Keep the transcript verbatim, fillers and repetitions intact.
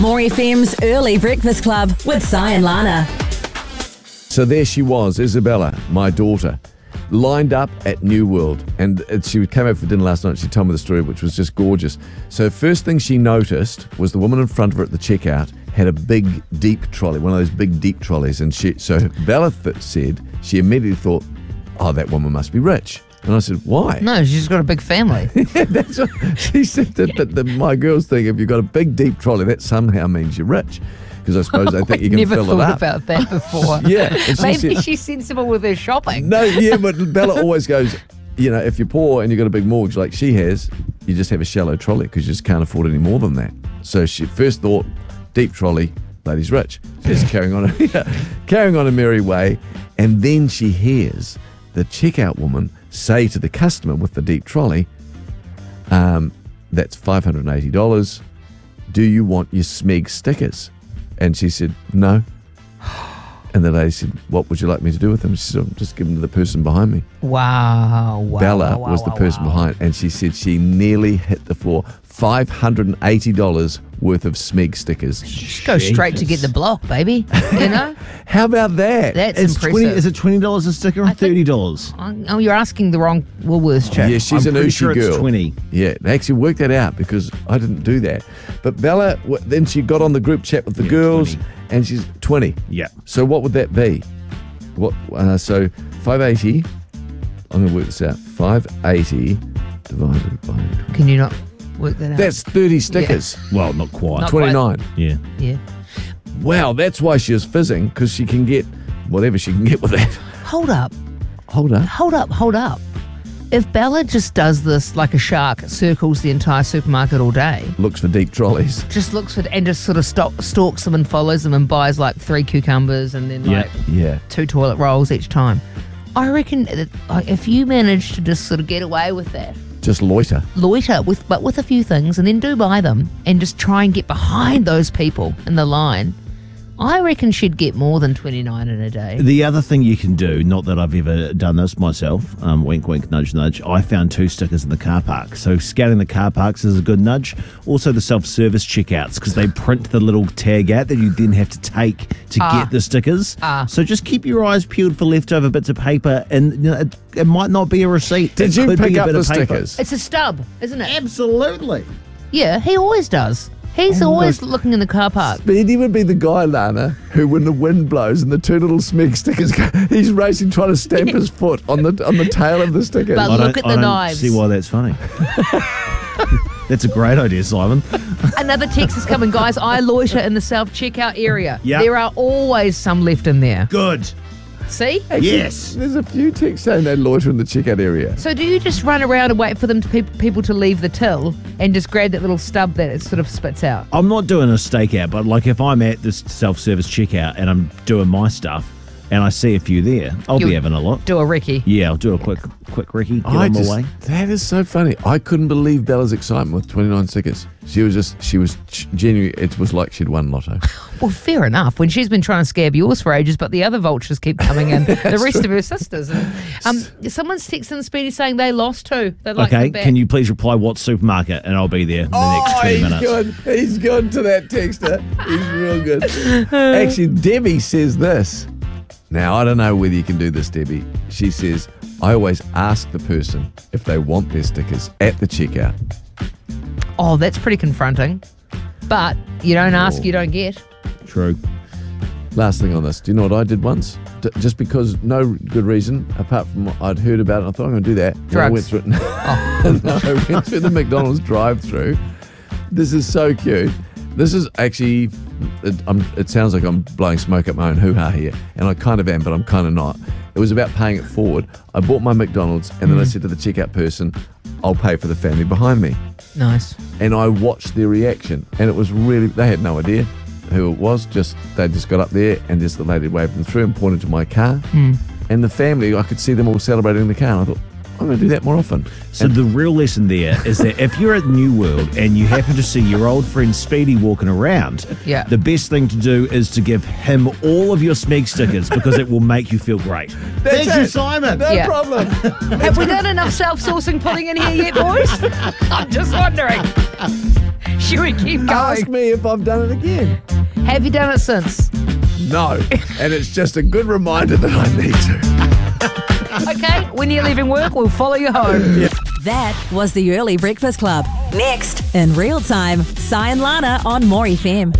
More F M's Early Breakfast Club with Si and Lana. So there she was, Isabella, my daughter, lined up at New World. And it- she came out for dinner last night. She told me the story, which was just gorgeous. So first thing she noticed was the woman in front of her at the checkout had a big, deep trolley, one of those big, deep trolleys. And she, so Bella th- said, she immediately thought, oh, that woman must be rich. And I said, why? No, she's got a big family. Yeah, that's what she said. That, that, that my girls think if you've got a big, deep trolley, that somehow means you're rich. Because I suppose they think you can Never fill thought it up. about that before. Yeah. and she Maybe said- she's sensible with her shopping. No, yeah, but Bella always goes, you know, if you're poor and you've got a big mortgage like she has, you just have a shallow trolley because you just can't afford any more than that. So she first thought, deep trolley, lady's rich. Just carrying on, yeah, carrying on a merry way. And then she hears the checkout woman say to the customer with the deep trolley, um, that's five hundred eighty dollars. Do you want your Smeg stickers? And she said, no. And the lady said, what would you like me to do with them? She said, just give them to the person behind me. Wow. wow Bella wow, wow, was the wow, person wow. behind, and she said she nearly hit the floor. five hundred eighty dollars worth of Smeg stickers. Just go straight to get the block, baby. You know? How about that? That's It's impressive. twenty. Is it twenty dollars a sticker or think- thirty dollars? Oh, you're asking the wrong Woolworths chick. Yeah, she's I'm an pretty Ushi sure it's girl. twenty. Yeah, actually worked that out because I didn't do that. But Bella, w- then she got on the group chat with the Yeah, girls, twenty. and she's twenty. Yeah. So what would that be? What? Uh, so five eighty. I'm going to work this out. five eighty divided by twenty. Can you not work that out? That's thirty stickers. Well, not quite. Not- twenty-nine. Yeah. yeah. Wow, that's why she was fizzing, because she can get whatever she can get with that. Hold up. Hold up. Hold up. Hold up. If Bella just does this like a shark, circles the entire supermarket all day, Looks for deep trolleys. just looks for and just sort of stalk, stalks them and follows them and buys like three cucumbers and then Yeah. like Yeah. two toilet rolls each time. I reckon that, like, if you manage to just sort of get away with that, Just loiter. loiter with but with a few things and then do buy them and just try and get behind those people in the line, I reckon she'd get more than twenty-nine in a day. The other thing you can do, not that I've ever done this myself, um, wink, wink, nudge, nudge, I found two stickers in the car park. So scouting the car parks is a good nudge. Also the self-service checkouts, because they print the little tag out that you then have to take to Ah. get the stickers. Ah. So just keep your eyes peeled for leftover bits of paper, and you know, it, it might not be a receipt. Did It you could pick be a up bit the of paper. stickers? It's a stub, isn't it? Absolutely. Yeah, he always does. He's Oh my always gosh. looking in the car park. But he would be the guy, Lana, who when the wind blows and the two little Smeg stickers go, he's racing trying to stamp his foot on the on the tail of the stickers. But I look don't- at I the don't knives. see why that's funny. That's a great idea, Simon. Another text is coming, guys. I loiter in the self-checkout area. Yeah. There are always some left in there. Good. See? Yes. There's a few texts saying they loiter in the checkout area. So do you just run around and wait for them to pe- people to leave the till and just grab that little stub that it sort of spits out? I'm not doing a stakeout, but like if I'm at this self-service checkout and I'm doing my stuff and I see a few there, I'll You be having a look. Do a Ricky. Yeah, I'll do a quick quick Ricky, get I on my just, way. that is so funny. I couldn't believe Bella's excitement with twenty-nine stickers. She was just, she was genuinely, it was like she'd won lotto. Well, fair enough. When she's been trying to scab yours for ages, but the other vultures keep coming in, the rest of her sisters. And, um, someone's texting Speedy saying they lost too. They'd like Okay, them back. can you please reply what supermarket and I'll be there in the next twenty he's minutes. good. He's good to that texter. He's real good. Actually, Debbie says this. Now, I don't know whether you can do this, Debbie. She says, I always ask the person if they want their stickers at the checkout. Oh, that's pretty confronting. But you don't ask, Oh. you don't get. True. Last thing on this. Do you know what I did once? D- just because, no good reason, apart from what I'd heard about it, I thought I'm going to do that. And I went Drugs. through it. No, I went through the McDonald's drive-through. This is so cute. This is actually, it, I'm, it sounds like I'm blowing smoke up my own hoo-ha here, and I kind of am, but I'm kind of not. It was about paying it forward. I bought my McDonald's, and then I said to the checkout person, I'll pay for the family behind me. Nice. And I watched their reaction, and it was really, they had no idea who it was. Just they just got up there, and just the lady waved them through and pointed to my car. Mm. And the family, I could see them all celebrating in the car. And I thought, I'm going to do that more often. So the real lesson there is that if you're at New World and you happen to see your old friend Speedy walking around, Yeah. the best thing to do is to give him all of your Smeg stickers because it will make you feel great. That's Thank you, it. Simon. No Yeah. problem. Have we done enough self-sourcing pudding in here yet, boys? I'm just wondering. Should we keep Ask going? me if I've done it again. Have you done it since? No. And it's just a good reminder that I need to. Okay, when you're leaving work, we'll follow you home. That was the Early Breakfast Club. Next, in real time, Si and Lana on More F M.